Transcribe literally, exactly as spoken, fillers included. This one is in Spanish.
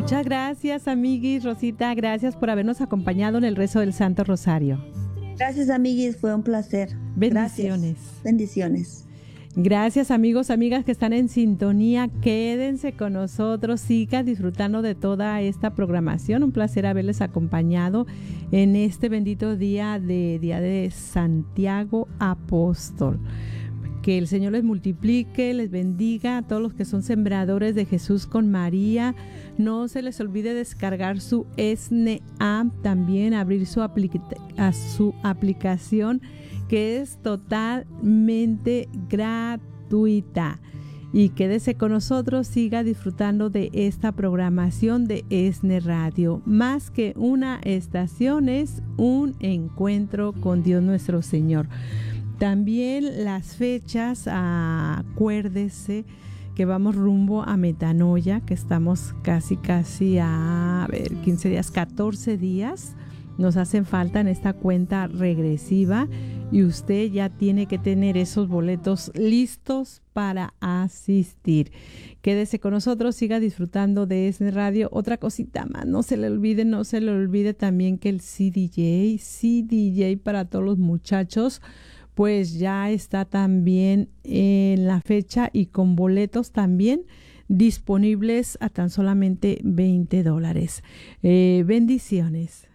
Muchas gracias, amiguis. Rosita, gracias por habernos acompañado en el rezo del Santo Rosario. Gracias, amiguis, fue un placer. Bendiciones. Gracias. Bendiciones. Gracias, amigos, amigas que están en sintonía. Quédense con nosotros, sigan disfrutando de toda esta programación. Un placer haberles acompañado en este bendito día de Día de Santiago Apóstol. Que el Señor les multiplique, les bendiga a todos los que son sembradores de Jesús con María. No se les olvide descargar su ESNE app, también abrir su, aplica- a su aplicación, que es totalmente gratuita. Y quédese con nosotros, siga disfrutando de esta programación de ESNE Radio. Más que una estación, es un encuentro con Dios nuestro Señor. También las fechas, acuérdese que vamos rumbo a Metanoia, que estamos casi, casi a, a ver, quince días, catorce días. Nos hacen falta en esta cuenta regresiva y usted ya tiene que tener esos boletos listos para asistir. Quédese con nosotros, siga disfrutando de ESNE Radio. Otra cosita más, no se le olvide, no se le olvide también que el C D J, C D J para todos los muchachos, pues ya está también en la fecha y con boletos también disponibles a tan solamente veinte dólares. Eh, bendiciones.